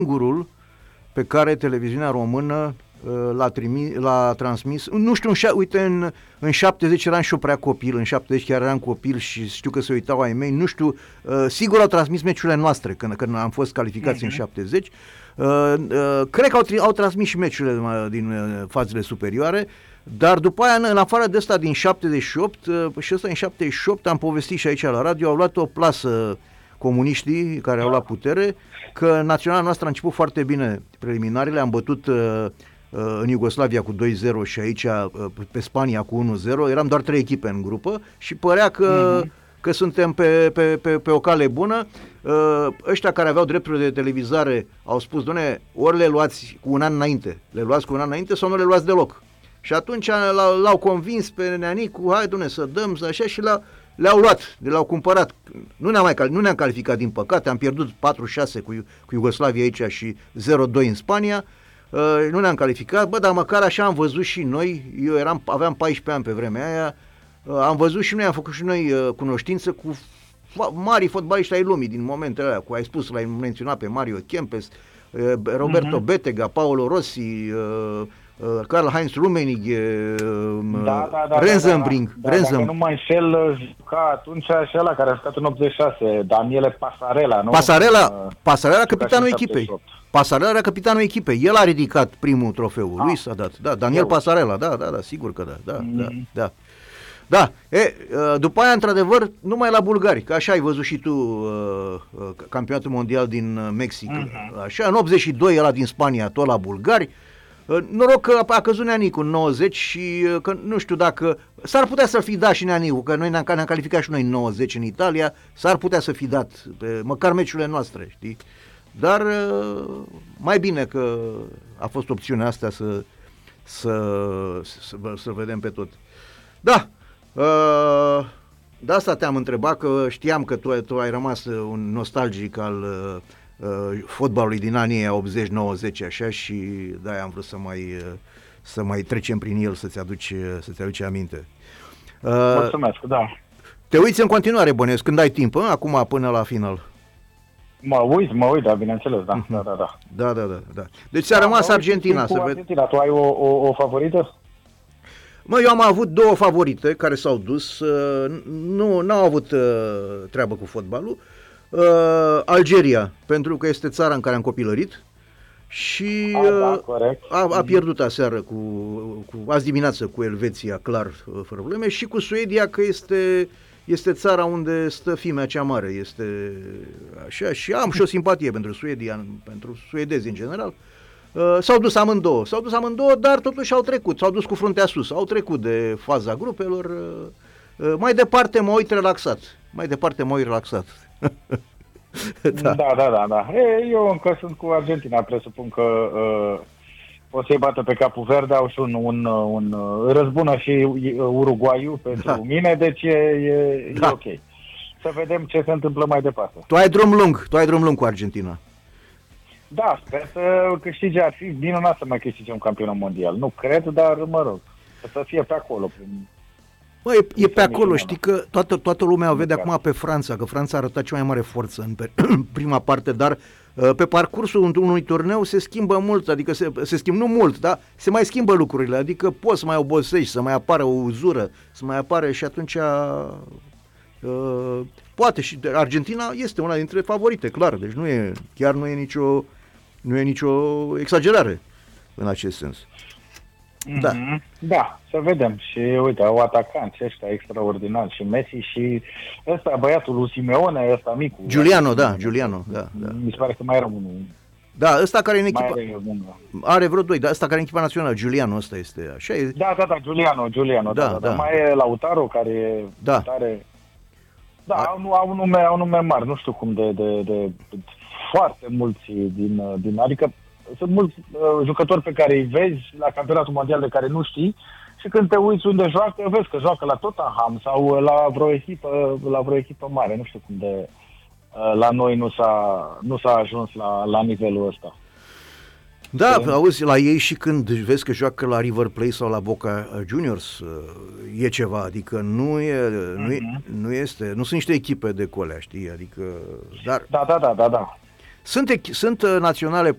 singurul pe care televiziunea română l-a transmis, nu știu, uite, în 70 eram și eu prea copil, în 70 chiar eram copil și știu că se uitau ai mei, nu știu, sigur au transmis meciurile noastre când am fost calificați în 70, cred că au transmis și meciurile din fazele superioare, dar după aia, în afară de ăsta din 78, și ăsta în 78 am povestit și aici la radio, au luat o plasă comuniștii care au luat putere, că naționala noastră a început foarte bine preliminarele, am bătut în Iugoslavia cu 2-0 și aici pe Spania cu 1-0, eram doar 3 echipe în grupă și părea că suntem pe o cale bună. Ăștia care aveau drepturile de televizare au spus, doamne, ori le luați cu un an înainte, sau nu le luați deloc. Și atunci l-au convins pe Neanicu, hai doamne să dăm, așa, și le-au luat, le-au cumpărat. Nu ne-am calificat, din păcate, am pierdut 4-6 cu Iugoslavia aici și 0-2 în Spania. Nu ne-am calificat, dar măcar așa am văzut și noi, aveam 14 ani pe vremea aia, am văzut și noi, am făcut și noi cunoștință cu mari fotbaliști ai lumii din momentele alea, l-ai menționat pe Mario Kempes, Roberto Bettega, Paolo Rossi, Karl-Heinz Rummenigge, Rensenbrink. Dacă nu mă înșel, juca atunci și ăla care a jucat în 86, Daniele Pasarela, nu? Pasarela, capitanul echipei. Pasarela era capitanul echipei. El a ridicat primul trofeu. Lui s-a dat. Da, Daniel Pasarela. Da, sigur că da. Da. După aia, într-adevăr, numai la bulgari, că așa ai văzut și tu campionatul mondial din Mexic. Așa, în 82 ăla din Spania, tot la bulgari. Noroc că a căzut Neanicu în 90 și că nu știu dacă s-ar putea să fi dat și Neanicu, că noi ne-am calificat și noi în 90 în Italia, s-ar putea să fi dat măcar meciurile noastre, știi? Dar mai bine că a fost opțiunea asta să vedem pe tot. Da, de asta te-am întrebat, că știam că tu ai rămas un nostalgic al fotbalului din anii 80-90 așa, și de-aia am vrut să mai trecem prin el, să-ți aduci aminte. Mulțumesc, da. Te uiți în continuare, bănuiesc, când ai timp, acum până la final? Mă uit, da, bineînțeles, da. Da. Deci ți-a rămas Argentina. Argentina, tu ai o favorită? Eu am avut două favorite care s-au dus, n-au avut treabă cu fotbalul. Algeria, pentru că este țara în care am copilărit și a pierdut aseară azi dimineață cu Elveția, clar, fără probleme, și cu Suedia, că este țara unde stă fimea cea mare, este așa, și am și o simpatie pentru Suedia, pentru suedezi în general. S-au dus amândouă, dar totuși au trecut, s-au dus cu fruntea sus, au trecut de faza grupelor. Mai departe mă uit relaxat. Da. Eu încă sunt cu Argentina, presupun că o să-i bată pe Capul Verde, au și un răzbună și Uruguaiul pentru mine, deci e ok. Să vedem ce se întâmplă mai departe. Tu ai drum lung cu Argentina. Da, sper să câștige, ar fi minunat să mai câștige un campionat mondial. Nu cred, dar mă rog, să fie pe acolo. E pe acolo, știi că toată lumea o vede acum pe Franța, că Franța a arătat cea mai mare forță în prima parte, dar pe parcursul unui turneu se schimbă mult, adică se schimbă, nu mult, dar se mai schimbă lucrurile, adică poți să mai obosești, să mai apară o uzură, să mai apare și atunci poate, și Argentina este una dintre favorite, clar, deci nu e nicio exagerare în acest sens. Da, să vedem. Și uite, au atacanți ăștia extraordinari, și Messi și ăsta, băiatul lui Simeone, ăsta micu. Giuliano, da. Mi se pare că mai era unul. Da, ăsta care e în echipă. Are vreo doi, dar ăsta care e în echipa națională, Giuliano, ăsta este așa. Da, Giuliano. Da. Mai e Lautaro, care e tare. Da, au nume mari, nu știu cum de foarte mulți din adică sunt mulți jucători pe care îi vezi la campionatul mondial de care nu știi, și când te uiți unde joacă, vezi că joacă la Tottenham sau la vreo echipă mare. Nu știu cum la noi nu s-a ajuns la nivelul ăsta. Da, auzi, la ei și când vezi că joacă la River Plate sau la Boca Juniors, e ceva, adică nu sunt niște echipe de colea, știi, adică, dar... Da. Sunt naționale